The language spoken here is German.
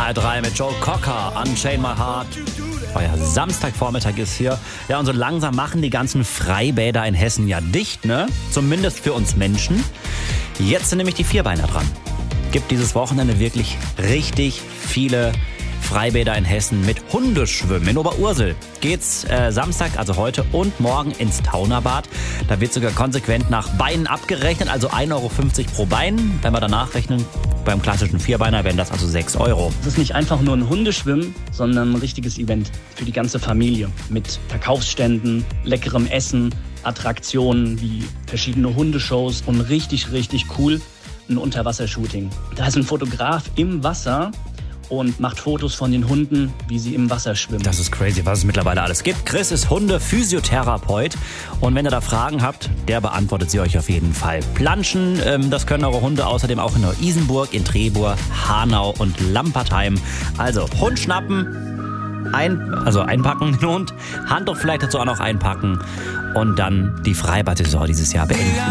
HR3 mit Joe Cocker, Unchain My Heart. Euer Samstagvormittag ist hier. Ja, und so langsam machen die ganzen Freibäder in Hessen ja dicht, ne? Zumindest für uns Menschen. Jetzt sind nämlich die Vierbeiner dran. Gibt dieses Wochenende wirklich richtig viele Freibäder in Hessen mit Hundeschwimmen. In Oberursel geht's Samstag, also heute und morgen ins Taunerbad. Da wird sogar konsequent nach Beinen abgerechnet, also 1,50 Euro pro Bein. Wenn wir danach rechnen, beim klassischen Vierbeiner wären das also 6 Euro. Es ist nicht einfach nur ein Hundeschwimmen, sondern ein richtiges Event für die ganze Familie. Mit Verkaufsständen, leckerem Essen, Attraktionen wie verschiedene Hundeshows und richtig, richtig cool ein Unterwassershooting. Da ist ein Fotograf im Wasser und macht Fotos von den Hunden, wie sie im Wasser schwimmen. Das ist crazy, was es mittlerweile alles gibt. Chris ist Hunde-Physiotherapeut und wenn ihr da Fragen habt, der beantwortet sie euch auf jeden Fall. Planschen, das können eure Hunde außerdem auch in Neu-Isenburg, in Trebur, Hanau und Lampertheim. Also Hund schnappen, einpacken den Hund, Handtuch vielleicht dazu auch noch einpacken und dann die Freibad-Saison dieses Jahr beenden.